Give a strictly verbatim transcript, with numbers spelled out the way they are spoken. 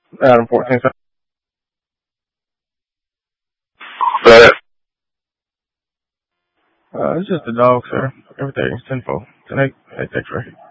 Adam fourteen. But Uh, it's just a dog, sir. Everything's tenfold. Ten eight. Hey, thanks, Ray.